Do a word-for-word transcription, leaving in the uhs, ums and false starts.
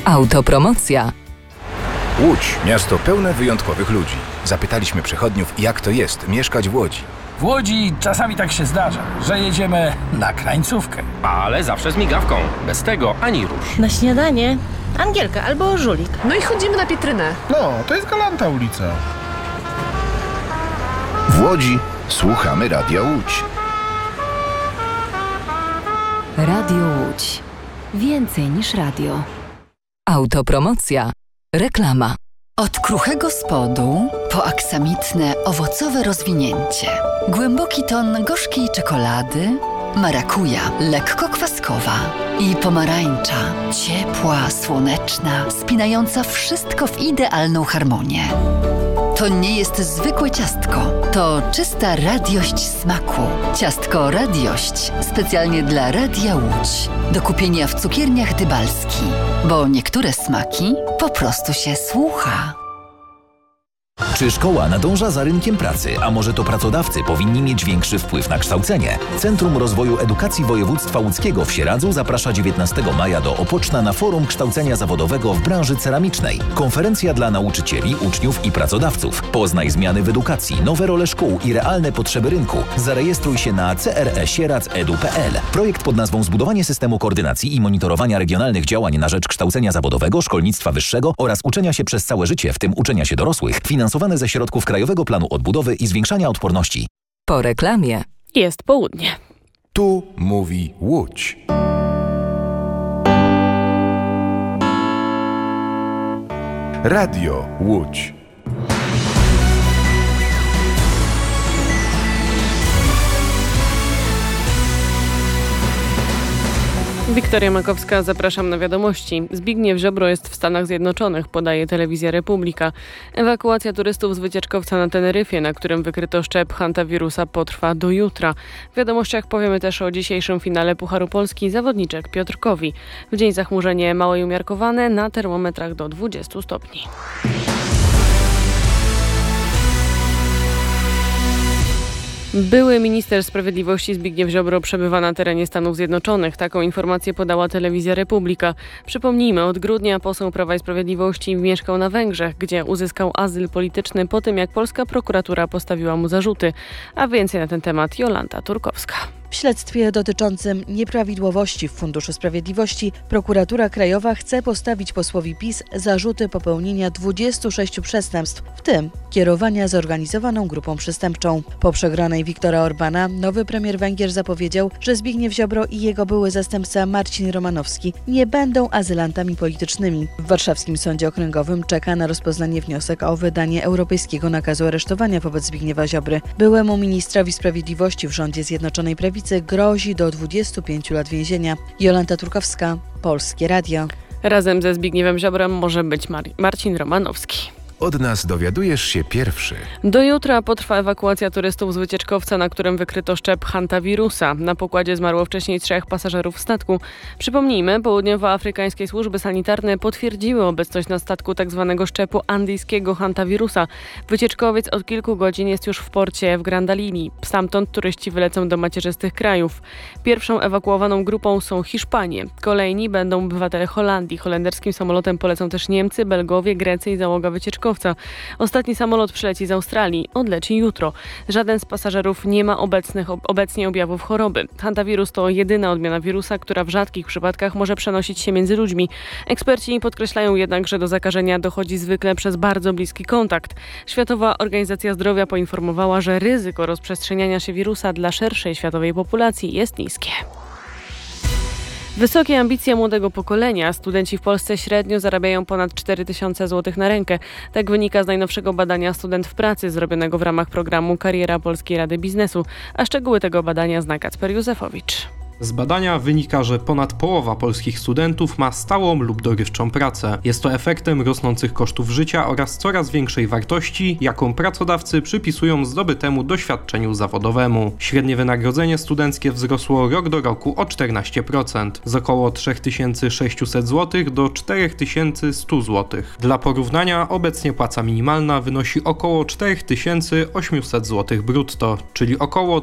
Autopromocja. Łódź, miasto pełne wyjątkowych ludzi. Zapytaliśmy przechodniów, jak to jest mieszkać w Łodzi. W Łodzi czasami tak się zdarza, że jedziemy na krańcówkę. Ale zawsze z migawką. Bez tego ani rusz. Na śniadanie Angielka albo żulik. No i chodzimy na Pietrynę. No, to jest Galanta ulica. W Łodzi słuchamy Radia Łódź. Radio Łódź. Więcej niż radio. Autopromocja. Reklama. Od kruchego spodu po aksamitne, owocowe rozwinięcie. Głęboki ton gorzkiej czekolady, marakuja, lekko kwaskowa i pomarańcza, ciepła, słoneczna, spinająca wszystko w idealną harmonię. To nie jest zwykłe ciastko, to czysta radiość smaku. Ciastko Radiość specjalnie dla Radia Łódź. Do kupienia w cukierniach Dybalski, bo niektóre smaki po prostu się słucha. Czy szkoła nadąża za rynkiem pracy, a może to pracodawcy powinni mieć większy wpływ na kształcenie? Centrum Rozwoju Edukacji Województwa Łódzkiego w Sieradzu zaprasza dziewiętnastego maja do Opoczna na forum kształcenia zawodowego w branży ceramicznej. Konferencja dla nauczycieli, uczniów i pracodawców. Poznaj zmiany w edukacji, nowe role szkół i realne potrzeby rynku. Zarejestruj się na c r e sieradz kropka e d u kropka p l. Projekt pod nazwą Zbudowanie systemu koordynacji i monitorowania regionalnych działań na rzecz kształcenia zawodowego, szkolnictwa wyższego oraz uczenia się przez całe życie, w tym uczenia się dorosłych, finansowane ze środków Krajowego Planu Odbudowy i Zwiększania Odporności. Po reklamie jest południe. Tu mówi Łódź. Radio Łódź. Wiktoria Makowska, zapraszam na wiadomości. Zbigniew Ziobro jest w Stanach Zjednoczonych, podaje telewizja Republika. Ewakuacja turystów z wycieczkowca na Teneryfie, na którym wykryto szczep hantawirusa, potrwa do jutra. W wiadomościach powiemy też o dzisiejszym finale Pucharu Polski zawodniczek Piotrkowi. W dzień zachmurzenie małe i umiarkowane, na termometrach do dwudziestu stopni. Były minister sprawiedliwości Zbigniew Ziobro przebywa na terenie Stanów Zjednoczonych. Taką informację podała telewizja Republika. Przypomnijmy, od grudnia poseł Prawa i Sprawiedliwości mieszkał na Węgrzech, gdzie uzyskał azyl polityczny po tym, jak polska prokuratura postawiła mu zarzuty. A więcej na ten temat Jolanta Turkowska. W śledztwie dotyczącym nieprawidłowości w Funduszu Sprawiedliwości prokuratura krajowa chce postawić posłowi PiS zarzuty popełnienia dwudziestu sześciu przestępstw, w tym kierowania zorganizowaną grupą przestępczą. Po przegranej Viktora Orbana nowy premier Węgier zapowiedział, że Zbigniew Ziobro i jego były zastępca Marcin Romanowski nie będą azylantami politycznymi. W warszawskim Sądzie Okręgowym czeka na rozpoznanie wniosek o wydanie europejskiego nakazu aresztowania wobec Zbigniewa Ziobry. Byłemu ministrowi sprawiedliwości w rządzie Zjednoczonej Prawicy grozi do dwudziestu pięciu lat więzienia. Jolanta Turkowska, Polskie Radio. Razem ze Zbigniewem Ziobrem może być Mar- Marcin Romanowski. Od nas dowiadujesz się pierwszy. Do jutra potrwa ewakuacja turystów z wycieczkowca, na którym wykryto szczep hantawirusa. Na pokładzie zmarło wcześniej trzech pasażerów statku. Przypomnijmy, południowoafrykańskie służby sanitarne potwierdziły obecność na statku tzw. szczepu andyjskiego hantawirusa. Wycieczkowiec od kilku godzin jest już w porcie w Grandalini. Stamtąd turyści wylecą do macierzystych krajów. Pierwszą ewakuowaną grupą są Hiszpanie. Kolejni będą obywatele Holandii. Holenderskim samolotem polecą też Niemcy, Belgowie, Grecy i załoga wycieczkowca. Ostatni samolot przyleci z Australii, odleci jutro. Żaden z pasażerów nie ma obecnych, obecnie objawów choroby. Hantawirus to jedyna odmiana wirusa, która w rzadkich przypadkach może przenosić się między ludźmi. Eksperci podkreślają jednak, że do zakażenia dochodzi zwykle przez bardzo bliski kontakt. Światowa Organizacja Zdrowia poinformowała, że ryzyko rozprzestrzeniania się wirusa dla szerszej światowej populacji jest niskie. Wysokie ambicje młodego pokolenia. Studenci w Polsce średnio zarabiają ponad cztery tysiące złotych na rękę. Tak wynika z najnowszego badania Student w pracy zrobionego w ramach programu Kariera Polskiej Rady Biznesu. A szczegóły tego badania zna Kacper Józefowicz. Z badania wynika, że ponad połowa polskich studentów ma stałą lub dorywczą pracę. Jest to efektem rosnących kosztów życia oraz coraz większej wartości, jaką pracodawcy przypisują zdobytemu doświadczeniu zawodowemu. Średnie wynagrodzenie studenckie wzrosło rok do roku o czternaście procent, z około trzy tysiące sześćset złotych do cztery tysiące sto złotych. Dla porównania obecnie płaca minimalna wynosi około cztery tysiące osiemset złotych brutto, czyli około